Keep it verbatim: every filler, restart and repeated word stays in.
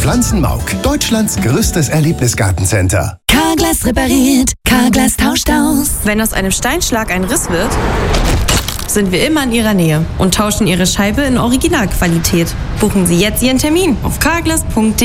Pflanzenmauk, Deutschlands größtes Erlebnisgartencenter. Carglass repariert, Carglass tauscht aus. Wenn aus einem Steinschlag ein Riss wird, sind wir immer in Ihrer Nähe und tauschen Ihre Scheibe in Originalqualität. Buchen Sie jetzt Ihren Termin auf carglass punkt de.